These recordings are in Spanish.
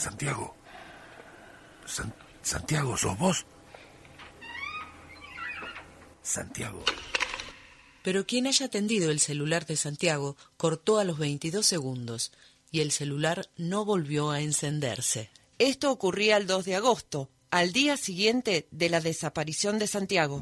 Santiago. Santiago, ¿sos vos? Santiago. Pero quien haya atendido el celular de Santiago cortó a los 22 segundos y el celular no volvió a encenderse. Esto ocurría el 2 de agosto, al día siguiente de la desaparición de Santiago.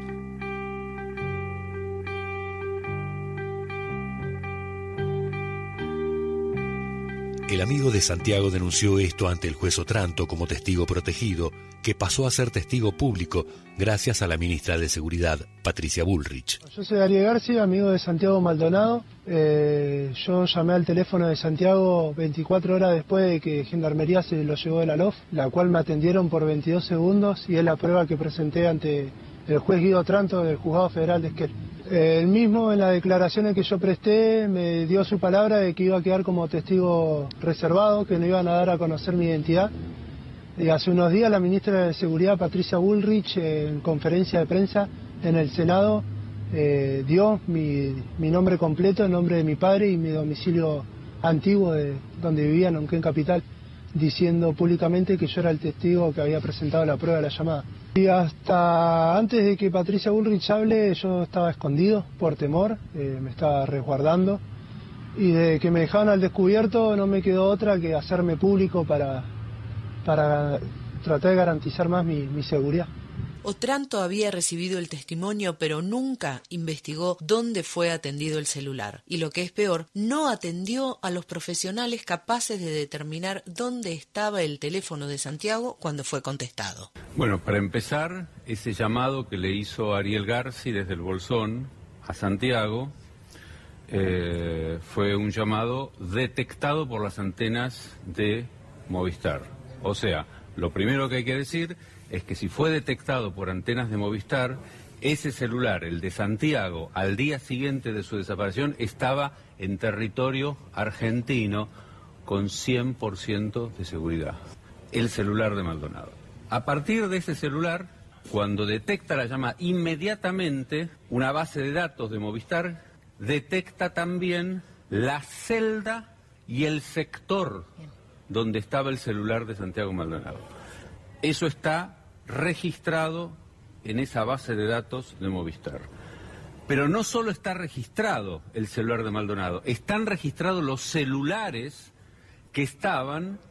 El amigo de Santiago denunció esto ante el juez Otranto como testigo protegido, que pasó a ser testigo público gracias a la ministra de Seguridad, Patricia Bullrich. Yo soy Ariel García, amigo de Santiago Maldonado. Yo llamé al teléfono de Santiago 24 horas después de que Gendarmería se lo llevó de la LOF, la cual me atendieron por 22 segundos y es la prueba que presenté ante el juez Guido Otranto del Juzgado Federal de Esquel. Él mismo, en las declaraciones que yo presté, me dio su palabra de que iba a quedar como testigo reservado, que no iban a dar a conocer mi identidad. Y hace unos días la ministra de Seguridad, Patricia Bullrich, en conferencia de prensa en el Senado, dio mi nombre completo, el nombre de mi padre y mi domicilio antiguo de donde vivía en Neuquén Capital, diciendo públicamente que yo era el testigo que había presentado la prueba de la llamada. Y hasta antes de que Patricia Bullrich hable, yo estaba escondido por temor, me estaba resguardando. Y de que me dejaban al descubierto no me quedó otra que hacerme público para tratar de garantizar más mi seguridad. Otranto había recibido el testimonio, pero nunca investigó dónde fue atendido el celular. Y lo que es peor, no atendió a los profesionales capaces de determinar dónde estaba el teléfono de Santiago cuando fue contestado. Bueno, para empezar, ese llamado que le hizo Ariel Garci desde el Bolsón a Santiago fue un llamado detectado por las antenas de Movistar. O sea, lo primero que hay que decir es que si fue detectado por antenas de Movistar, ese celular, el de Santiago, al día siguiente de su desaparición, estaba en territorio argentino con 100% de seguridad. El celular de Maldonado. A partir de ese celular, cuando detecta la llamada, inmediatamente una base de datos de Movistar detecta también la celda y el sector donde estaba el celular de Santiago Maldonado. Eso está registrado en esa base de datos de Movistar. Pero no solo está registrado el celular de Maldonado, están registrados los celulares que estaban